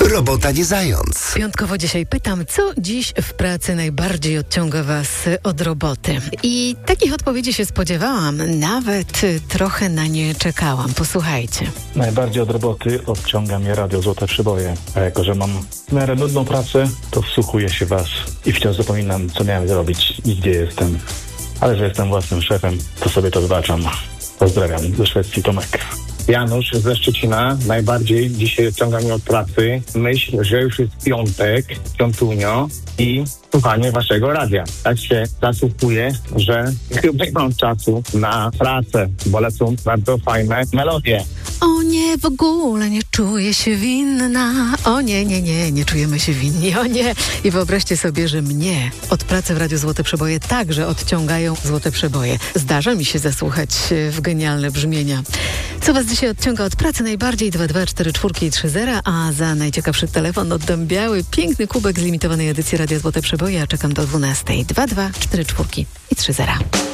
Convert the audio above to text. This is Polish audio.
Robota nie zając. Piątkowo dzisiaj pytam, co dziś w pracy najbardziej odciąga Was od roboty? I takich odpowiedzi się spodziewałam, nawet trochę na nie czekałam. Posłuchajcie. Najbardziej od roboty odciąga mnie radio Złote Przyboje. A jako, że mam w miarę nudną pracę, to wsłuchuję się Was i wciąż zapominam, co miałem zrobić i gdzie jestem. Ale że jestem własnym szefem, to sobie to wybaczam. Pozdrawiam ze Szwecji, Tomek. Janusz ze Szczecina. Najbardziej dzisiaj odciąga mnie od pracy myśl, że już jest piątek, piątunio i słuchanie waszego radia. Tak się zasłuchuję, że chyba nie mam czasu na pracę, bo lecą bardzo fajne melodie. O nie, w ogóle nie czuję się winna. O nie, nie czujemy się winni. O nie. I wyobraźcie sobie, że mnie od pracy w Radiu Złote Przeboje także odciągają Złote Przeboje. Zdarza mi się zasłuchać w genialne brzmienia. Co Was dzisiaj odciąga od pracy najbardziej? 224430, a za najciekawszy telefon oddam biały, piękny kubek z limitowanej edycji Radia Złote Przeboje. Ja czekam do 12. 224430.